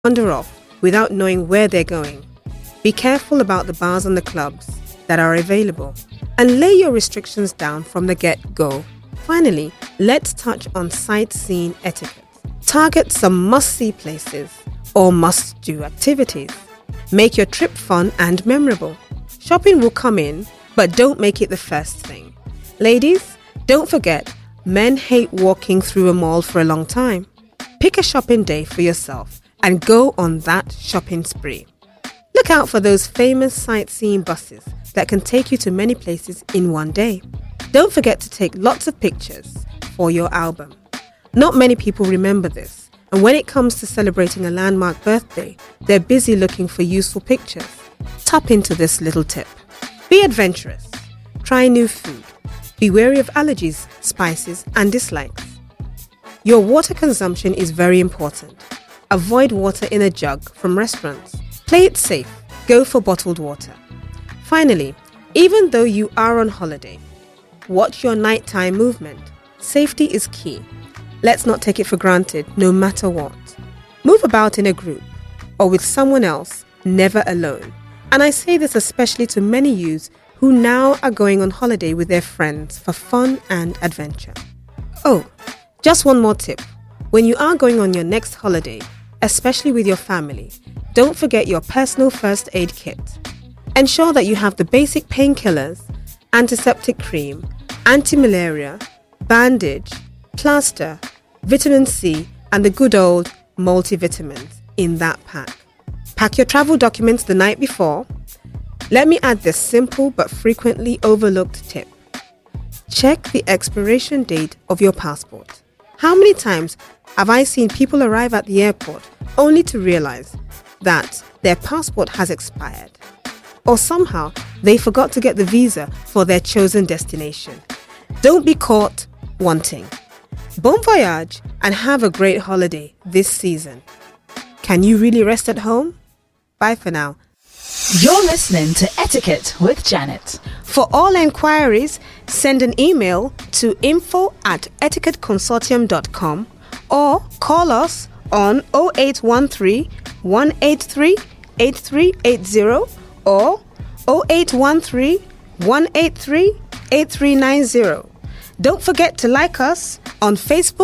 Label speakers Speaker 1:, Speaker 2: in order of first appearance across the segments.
Speaker 1: wander off without knowing where they're going. Be careful about the bars and the clubs that are available and lay your restrictions down from the get-go. Finally, let's touch on sightseeing etiquette. Target some must-see places or must-do activities. Make your trip fun and memorable. Shopping will come in, but don't make it the first thing. Ladies, don't forget, men hate walking through a mall for a long time. Pick a shopping day for yourself and go on that shopping spree. Look out for those famous sightseeing buses that can take you to many places in one day. Don't forget to take lots of pictures for your album. Not many people remember this, and when it comes to celebrating a landmark birthday, they're busy looking for useful pictures. Tap into this little tip. Be adventurous. Try new food. Be wary of allergies, spices, and dislikes. Your water consumption is very important. Avoid water in a jug from restaurants. Play it safe. Go for bottled water. Finally, even though you are on holiday, watch your nighttime movement. Safety is key. Let's not take it for granted, no matter what. Move about in a group or with someone else, never alone. And I say this especially to many youths who now are going on holiday with their friends for fun and adventure. Oh, just one more tip. When you are going on your next holiday, especially with your family, don't forget your personal first aid kit. Ensure that you have the basic painkillers, antiseptic cream, anti-malaria, bandage, plaster, vitamin C, and the good old multivitamins in that pack. Pack your travel documents the night before. Let me add this simple but frequently overlooked tip. Check the expiration date of your passport. How many times have I seen people arrive at the airport only to realize that their passport has expired? Or somehow they forgot to get the visa for their chosen destination. Don't be caught wanting. Bon voyage and have a great holiday this season. Can you really rest at home? Bye for now.
Speaker 2: You're listening to Etiquette with Janet.
Speaker 1: For all enquiries, send an email to info@etiquetteconsortium.com or call us on 0813 183 8380 or 0813 183 8390. Don't forget to like us on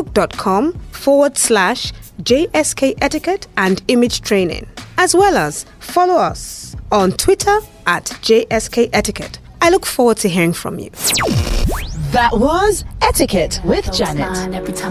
Speaker 1: facebook.com/JSK Etiquette and Image Training, as well as follow us on Twitter @JSK Etiquette. I look forward to hearing from you.
Speaker 2: That was Etiquette with Janet.